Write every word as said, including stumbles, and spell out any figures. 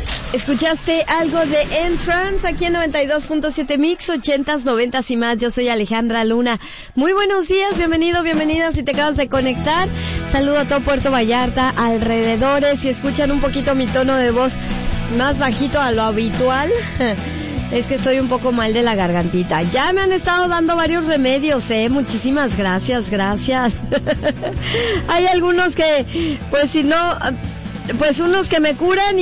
Escuchaste algo de Entrance aquí en noventa y dos punto siete Mix, ochentas, noventas y más. Yo soy Alejandra Luna. Muy buenos días, bienvenido, bienvenida si te acabas de conectar. Saludo a todo Puerto Vallarta, alrededores. Si escuchan un poquito mi tono de voz más bajito a lo habitual, es que estoy un poco mal de la gargantita. Ya me han estado dando varios remedios, eh. Muchísimas gracias, gracias. Hay algunos que, pues si no, pues unos que me curan